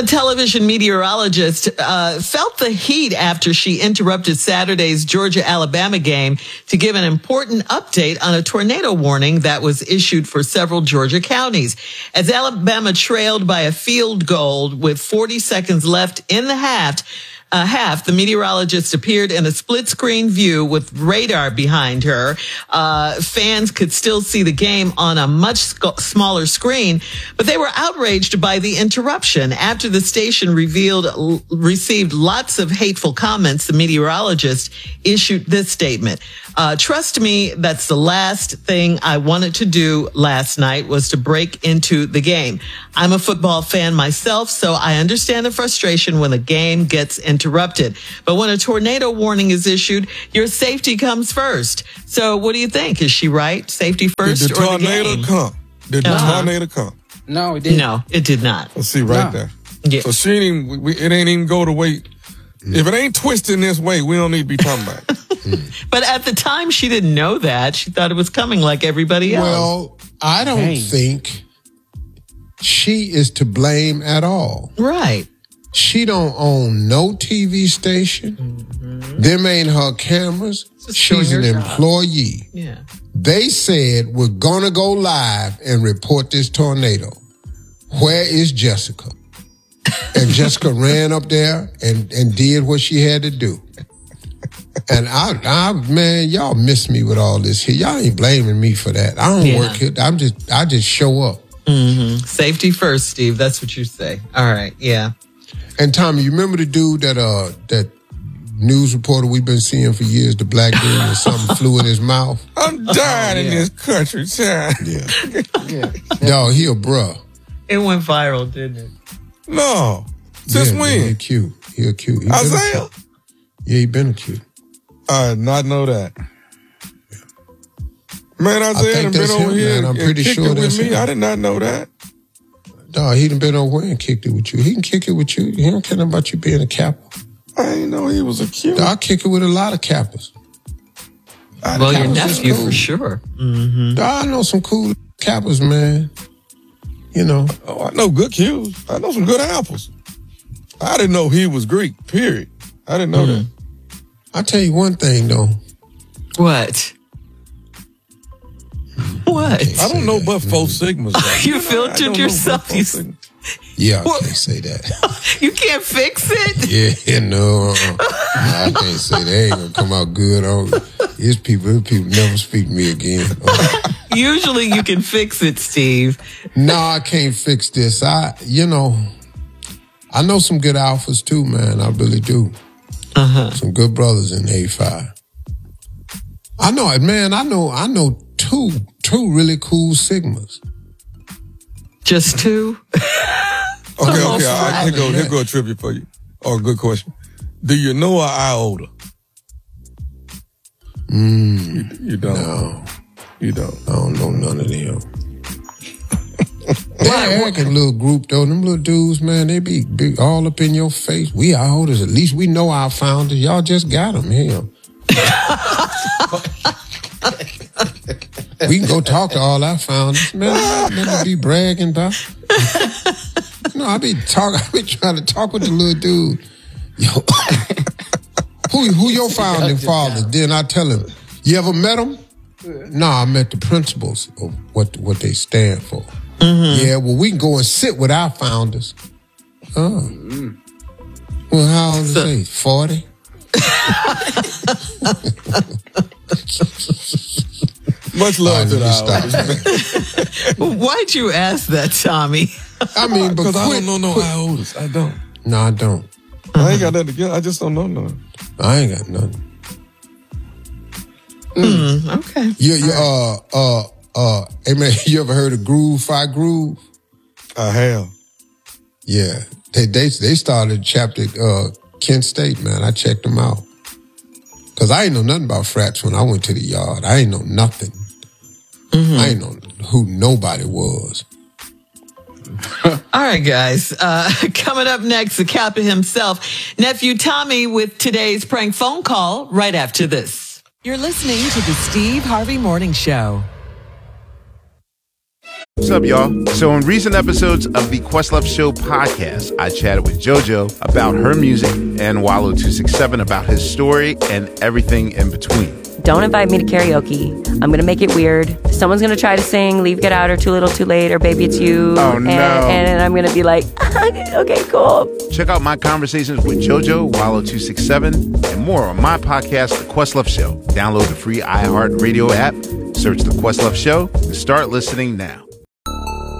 A television meteorologist felt the heat after she interrupted Saturday's Georgia-Alabama game to give an important update on a tornado warning that was issued for several Georgia counties. As Alabama trailed by a field goal with 40 seconds left in the half, the meteorologist appeared in a split-screen view with radar behind her. Fans could still see the game on a much smaller screen, but they were outraged by the interruption. After the station received lots of hateful comments, the meteorologist issued this statement. Trust me, that's the last thing I wanted to do last night was to break into the game. I'm a football fan myself, so I understand the frustration when a game gets interrupted. But when a tornado warning is issued, your safety comes first. So what do you think? Is she right? Safety first Did the or the tornado game? come? Did the tornado come? No, it didn't. No, it did not. Let's see right there. Yeah. So she ain't even, it ain't even go the way. If it ain't twisting this way, we don't need to be talking about it. But at the time, she didn't know that. She thought it was coming like everybody else. Well, I don't think she is to blame at all. Right. She don't own no TV station. Them ain't her cameras. She's an employee. Yeah. They said, we're going to go live and report this tornado. Where is Jessica? And Jessica ran up there and did what she had to do. And man, y'all miss me with all this here. Y'all ain't blaming me for that. I don't work here. I just show up. Mm-hmm. Safety first, Steve. That's what you say. All right. Yeah. And Tommy, you remember the dude that news reporter we've been seeing for years, the black dude, and something flew in his mouth? I'm dying in this country, child. Yeah. Dog, he a bruh. It went viral, didn't it? No. Since when? He cute. He a cute. Isaiah? He been a cute. I did not know that. Man, Isaiah done been over here I'm pretty kicked sure it with that's me. him. I did not know that. Dog, he done been over here and kicked it with you. He can kick it with you. He don't care nothing about you being a Kappa. I didn't know he was a cute. Dog, I kick it with a lot of Kappas. Well, your nephew for sure. Mm-hmm. Dog, I know some cool Kappas, man. You know. Oh, I know good cues. I know some good apples. I didn't know he was Greek, period. I didn't know that. I'll tell you one thing, though. What? What? I don't know but four sigmas. You filtered yourself. Yeah, I can't say that. You can't fix it? Yeah, no. I can't say that. Ain't gonna come out good. His people never speak to me again. Usually you can fix it, Steve. No, I can't fix this. I know some good alphas too, man. I really do. Some good brothers in A5. I know it, man. I know two really cool sigmas. Just two? Okay. Here go a trivia for you. Or a good question. Do you know an iota? You don't. No. You don't. I don't know none of them. They're a little group, though. Them little dudes, man, they be big, all up in your face. We our holders. At least we know our founders. Y'all just got them here. We can go talk to all our founders. Man, I be bragging about. No, I be trying to talk with the little dude. Yo, who your founding fathers? Then I tell him, you ever met them? No, I met the principles of what they stand for. Yeah, well, we can go and sit with our founders. Oh. Well, how old is they? 40? Much love to the Why'd you ask that, Tommy? I mean, because I don't know how old is. I don't. No, I don't. I ain't got nothing together. I just don't know none. I ain't got nothing. Okay. Hey man, you ever heard of Groove Fi Groove? I have. Yeah. They started chapter Kent State, man. I checked them out. Cause I ain't know nothing about frats when I went to the yard. I ain't know nothing. I ain't know who nobody was. All right, guys. Coming up next, the Kappa himself, Nephew Tommy, with today's prank phone call right after this. You're listening to the Steve Harvey Morning Show. What's up, y'all? So in recent episodes of the Questlove Show podcast, I chatted with JoJo about her music and Wallow 267 about his story and everything in between. Don't invite me to karaoke. I'm going to make it weird. Someone's going to try to sing Leave, Get Out, or Too Little, Too Late, or Baby It's You. Oh, no. And I'm going to be like, okay, cool. Check out my conversations with JoJo, Wallow 267, and more on my podcast, The Questlove Show. Download the free iHeartRadio app, search The Questlove Show, and start listening now.